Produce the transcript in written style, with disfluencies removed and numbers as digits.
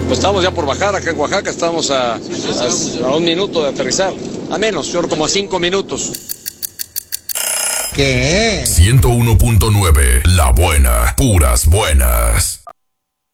Pues estamos ya por bajar acá en Oaxaca, estamos a 1 minuto de aterrizar. A menos, yo como a 5 minutos. ¿Qué? 101.9, La Buena, puras buenas.